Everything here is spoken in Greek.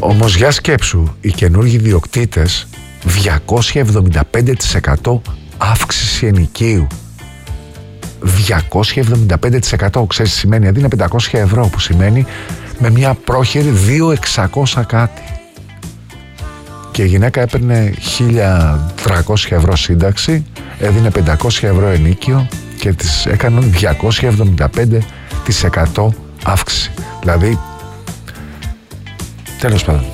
Όμως για σκέψου, οι καινούργιοι ιδιοκτήτες 275% αύξηση ενοικίου. 275%, ξέρεις τι σημαίνει? Δηλαδή είναι 500 ευρώ, που σημαίνει με μια πρόχειρη 2.600 κάτι. Και η γυναίκα έπαιρνε 1.300 ευρώ σύνταξη, έδινε 500 ευρώ ενίκιο και της έκαναν 275% αύξηση. Δηλαδή, τέλος πάντων.